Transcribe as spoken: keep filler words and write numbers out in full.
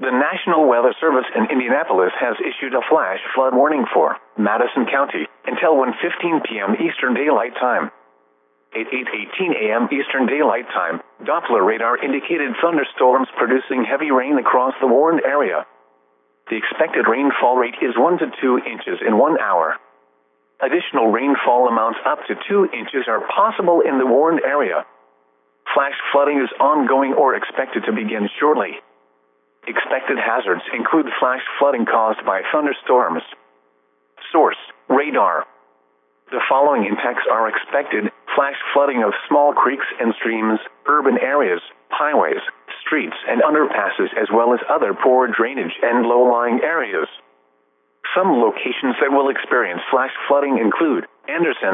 The National Weather Service in Indianapolis has issued a flash flood warning for Madison County until one fifteen p m Eastern Daylight Time. At eight eighteen a m Eastern Daylight Time, Doppler radar indicated thunderstorms producing heavy rain across the warned area. The expected rainfall rate is one to two inches in one hour. Additional rainfall amounts up to two inches are possible in the warned area. Flash flooding is ongoing or expected to begin shortly. Expected hazards include flash flooding caused by thunderstorms. Source: radar. The following impacts are expected: flash flooding of small creeks and streams, urban areas, highways, streets and underpasses, as well as other poor drainage and low-lying areas. Some locations that will experience flash flooding include Anderson,